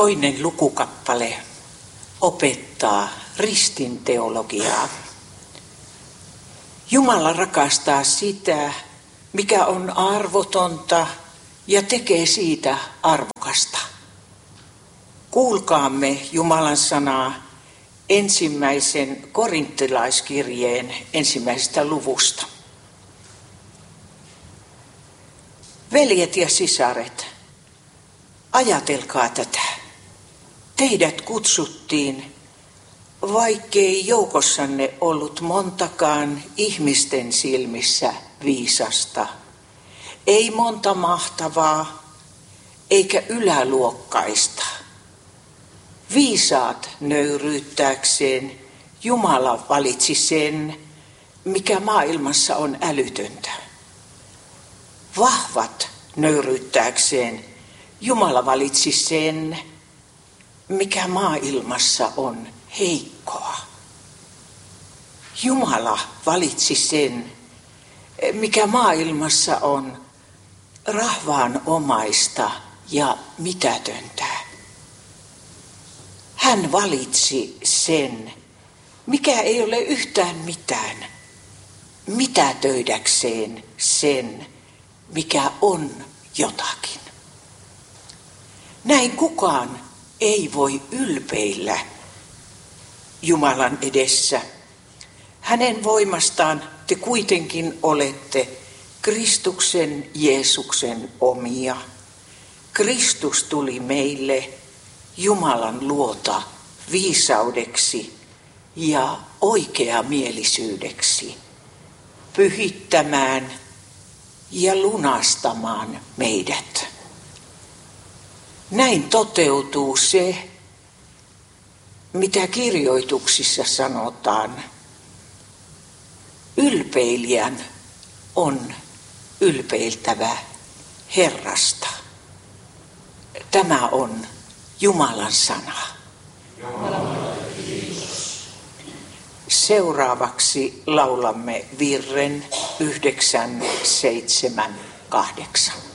Toinen lukukappale opettaa ristin teologiaa. Jumala rakastaa sitä, mikä on arvotonta ja tekee siitä arvokasta. Kuulkaamme Jumalan sanaa ensimmäisen korinttilaiskirjeen 1. luvusta. Veljet ja sisaret, ajatelkaa tätä. Teidät kutsuttiin, vaikkei joukossanne ollut montakaan ihmisten silmissä viisasta. Ei monta mahtavaa, eikä yläluokkaista. Viisaat nöyryyttääkseen Jumala valitsi sen, mikä maailmassa on älytöntä. Vahvat nöyryyttääkseen Jumala valitsi sen, mikä maailmassa on heikkoa. Jumala valitsi sen, mikä maailmassa on rahvaanomaista ja mitätöntä. Hän valitsi sen, mikä ei ole yhtään mitään, mitätöidäkseen sen, mikä on jotakin. Näin kukaan ei voi ylpeillä Jumalan edessä. Hänen voimastaan te kuitenkin olette Kristuksen Jeesuksen omia. Kristus tuli meille Jumalan luota viisaudeksi ja oikeamielisyydeksi, pyhittämään ja lunastamaan meidät. Näin toteutuu se, mitä kirjoituksissa sanotaan. Ylpeilijän on ylpeiltävä Herrasta. Tämä on Jumalan sana. Seuraavaksi laulamme virren 9, 7, 8.